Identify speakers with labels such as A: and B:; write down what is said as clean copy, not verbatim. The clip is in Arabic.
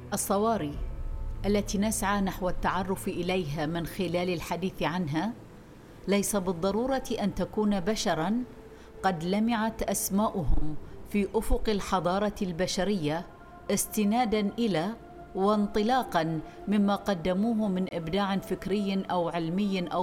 A: الصواري التي نسعى نحو التعرف إليها من خلال الحديث عنها ليس بالضرورة أن تكون بشراً قد لمعت أسماؤهم في أفق الحضارة البشرية استناداً إلى وانطلاقاً مما قدموه من إبداع فكري أو علمي أو